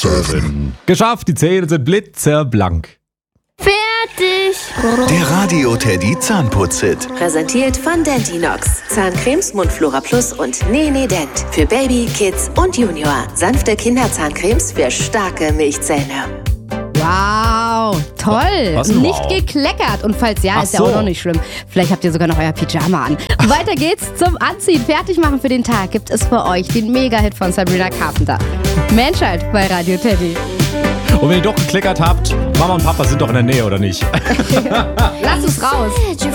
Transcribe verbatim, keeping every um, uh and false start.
sieben. Geschafft, die Zähne sind blitzeblank. Fertig! Der Radio Teddy Zahnputz-Hit. Präsentiert von Dentinox. Zahncremes, Mundflora Plus und Nene Dent. Für Baby, Kids und Junior. Sanfte Kinderzahncremes für starke Milchzähne. Wow, toll. Was, Nicht wow? gekleckert. Und falls ja, Ach ist ja so. auch noch nicht schlimm. Vielleicht habt ihr sogar noch euer Pyjama an. Weiter geht's zum Anziehen. Fertig machen für den Tag gibt es für euch den Mega-Hit von Sabrina Carpenter. Menschheit bei Radio Teddy. Und wenn ihr doch gekleckert habt, Mama und Papa sind doch in der Nähe, oder nicht? Lass es raus.